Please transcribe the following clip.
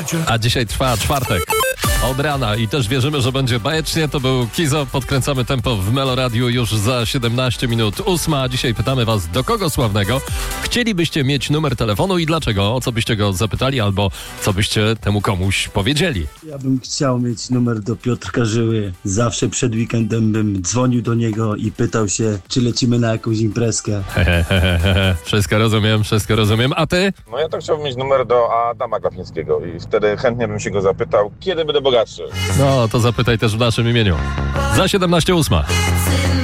A dzisiaj trwa czwartek. Od rana i też wierzymy, że będzie bajecznie. To był Kizo. Podkręcamy tempo w Meloradiu już za 17 minut 8. A dzisiaj pytamy was, do kogo sławnego chcielibyście mieć numer telefonu i dlaczego? O co byście go zapytali albo co byście temu komuś powiedzieli? Ja bym chciał mieć numer do Piotrka Żyły. Zawsze przed weekendem bym dzwonił do niego i pytał się, czy lecimy na jakąś imprezkę. Wszystko rozumiem. A ty? No ja to chciałbym mieć numer do Adama Glapińskiego i wtedy chętnie bym się go zapytał, kiedy będę bogatszy. No, to zapytaj też w naszym imieniu. Za 17:08.